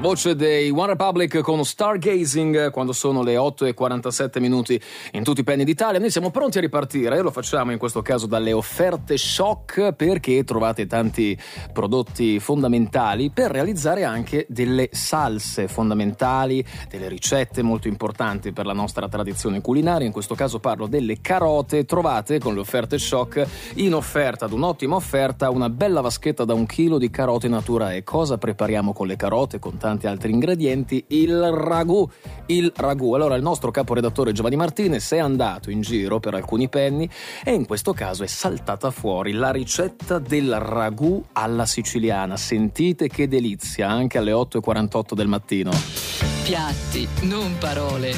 voce dei One Republic con Stargazing, quando sono le 8:47 in tutti i penny d'Italia. Noi siamo pronti a ripartire e lo facciamo in questo caso dalle offerte shock, perché trovate tanti prodotti fondamentali per realizzare anche delle salse fondamentali, delle ricette molto importanti per la nostra tradizione culinaria. In questo caso parlo delle carote. Trovate con le offerte shock in offerta, ad un'ottima offerta, una bella vaschetta da 1 chilo di carote natura. E cosa prepariamo con le carote, con tanti altri ingredienti? Il ragù. Allora il nostro caporedattore Giovanni Martinez è andato in giro per alcuni penny e in questo caso è saltata fuori la ricetta del ragù alla siciliana. Sentite che delizia, anche alle 8:48 del mattino. Piatti, non parole.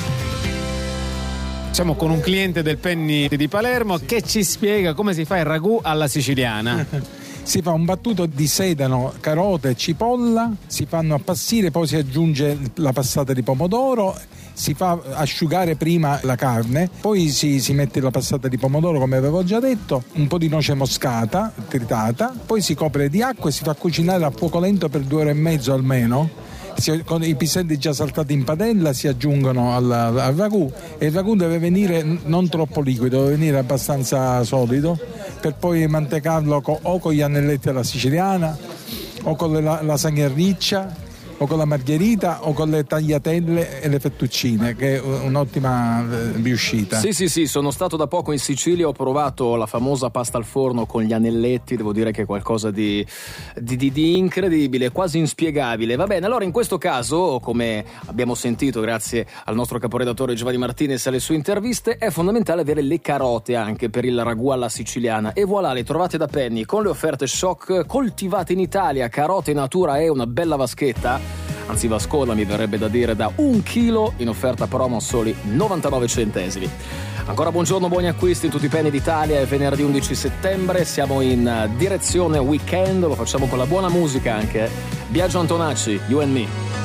Siamo con un cliente del Penny di Palermo che ci spiega come si fa il ragù alla siciliana. Si fa un battuto di sedano, carote e cipolla, si fanno appassire, poi si aggiunge la passata di pomodoro, si fa asciugare prima la carne, poi si mette la passata di pomodoro come avevo già detto, un po' di noce moscata tritata, poi si copre di acqua e si fa cucinare a fuoco lento per 2 ore e mezzo almeno. Con i piselli già saltati in padella si aggiungono al ragù, e il ragù deve venire non troppo liquido, deve venire abbastanza solido, per poi mantecarlo o con gli anelletti alla siciliana, o con la lasagna riccia, o con la margherita, o con le tagliatelle e le fettuccine, che è un'ottima riuscita. Sì, sono stato da poco in Sicilia, ho provato la famosa pasta al forno con gli anelletti, devo dire che è qualcosa di incredibile, quasi inspiegabile. Va bene, allora in questo caso, come abbiamo sentito grazie al nostro caporedattore Giovanni Martinez e alle sue interviste, è fondamentale avere le carote anche per il ragù alla siciliana, e voilà, le trovate da Penny con le offerte shock, coltivate in Italia, carote natura e una bella vaschetta, anzi vascola mi verrebbe da dire, da 1 chilo, in offerta promo soli 99 centesimi. Ancora buongiorno, buoni acquisti in tutti i penny d'Italia. È venerdì 11 settembre, siamo in direzione weekend, lo facciamo con la buona musica anche. Biagio Antonacci, You and Me.